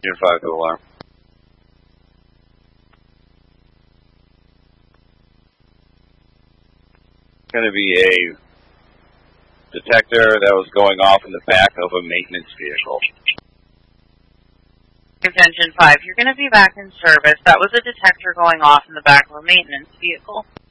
Unit 5 to alarm. It's going to be a detector that was going off in the back of a maintenance vehicle. Attention 5, you're going to be back in service. That was a detector going off in the back of a maintenance vehicle.